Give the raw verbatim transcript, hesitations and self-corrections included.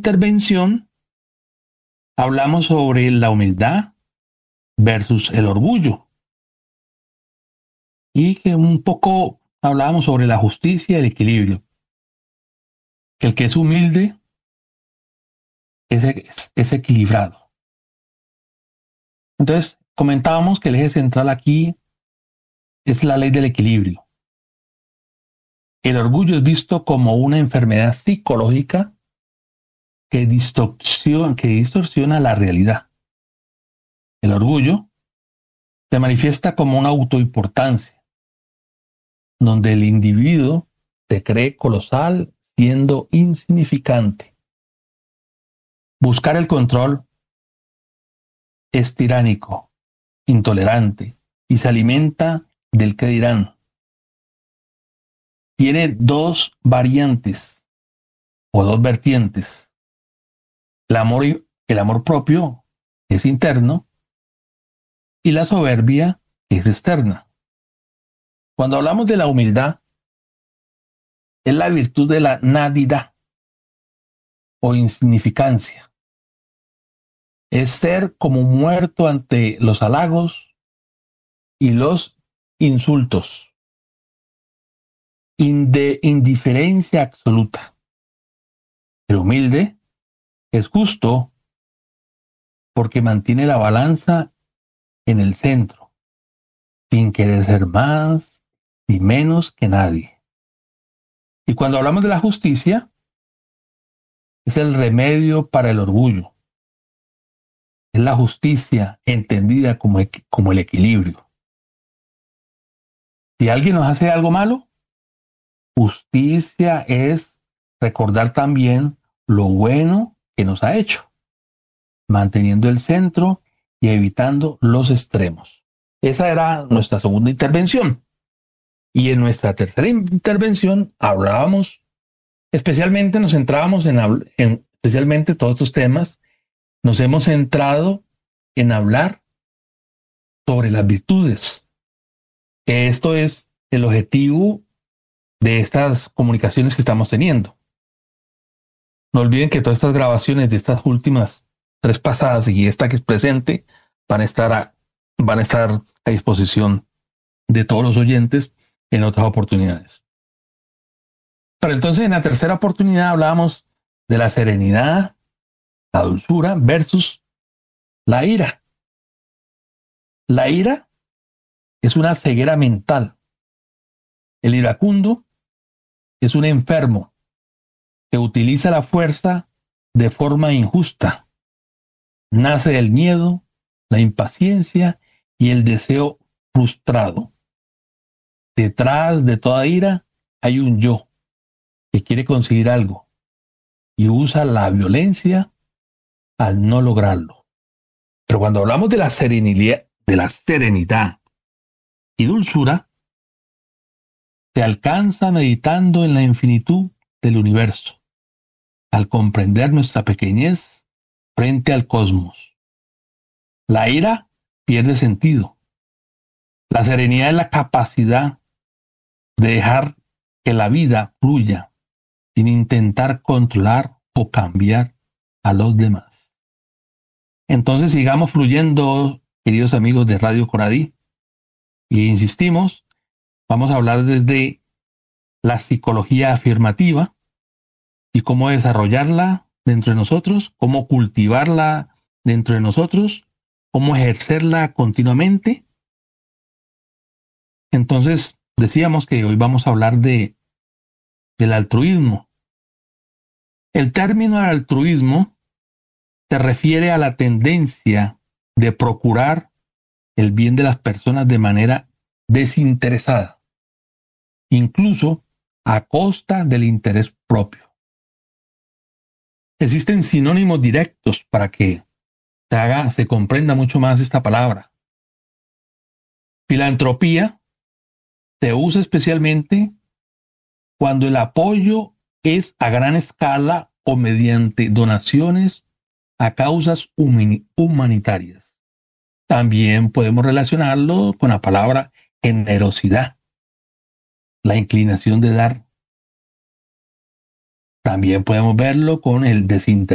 intervención hablamos sobre la humildad versus el orgullo. Y que un poco hablábamos sobre la justicia y el equilibrio. Que el que es humilde es, es, es equilibrado. Entonces, comentábamos que el eje central aquí es la ley del equilibrio. El orgullo es visto como una enfermedad psicológica que distorsiona, que distorsiona la realidad. El orgullo se manifiesta como una autoimportancia, donde el individuo se cree colosal siendo insignificante. Buscar el control es tiránico, intolerante y se alimenta del qué dirán. Tiene dos variantes o dos vertientes. El amor, el amor propio es interno y la soberbia es externa. Cuando hablamos de la humildad, es la virtud de la nadidad o insignificancia. Es ser como muerto ante los halagos y los insultos. De indiferencia absoluta. El humilde es justo porque mantiene la balanza en el centro, sin querer ser más ni menos que nadie. Y cuando hablamos de la justicia, es el remedio para el orgullo. Es la justicia entendida como, como el equilibrio. Si alguien nos hace algo malo, justicia es recordar también lo bueno que nos ha hecho, manteniendo el centro y evitando los extremos. Esa era nuestra segunda intervención. Y en nuestra tercera intervención hablábamos, especialmente nos centrábamos en, en especialmente todos estos temas, nos hemos centrado en hablar sobre las virtudes, que esto es el objetivo de estas comunicaciones que estamos teniendo. No olviden que todas estas grabaciones de estas últimas tres pasadas y esta que es presente van a estar a, van a, estar a disposición de todos los oyentes en otras oportunidades. Pero entonces en la tercera oportunidad hablábamos de la serenidad, la dulzura versus la ira. La ira es una ceguera mental. El iracundo es un enfermo que utiliza la fuerza de forma injusta. Nace del miedo, la impaciencia y el deseo frustrado. Detrás de toda ira hay un yo que quiere conseguir algo y usa la violencia al no lograrlo. Pero cuando hablamos de la serenidad, de la serenidad y dulzura, se alcanza meditando en la infinitud del universo, al comprender nuestra pequeñez frente al cosmos. La ira pierde sentido. La serenidad es la capacidad de dejar que la vida fluya sin intentar controlar o cambiar a los demás. Entonces sigamos fluyendo, queridos amigos de Radio Coradí, y insistimos, vamos a hablar desde la psicología afirmativa y cómo desarrollarla dentro de nosotros, cómo cultivarla dentro de nosotros, cómo ejercerla continuamente. Entonces, decíamos que hoy vamos a hablar de, del altruismo. El término altruismo se refiere a la tendencia de procurar el bien de las personas de manera desinteresada, incluso a costa del interés propio. Existen sinónimos directos para que se haga, se comprenda mucho más esta palabra. Filantropía se usa especialmente cuando el apoyo es a gran escala o mediante donaciones a causas humanitarias. También podemos relacionarlo con la palabra generosidad, la inclinación de dar. También podemos verlo con el desinterés.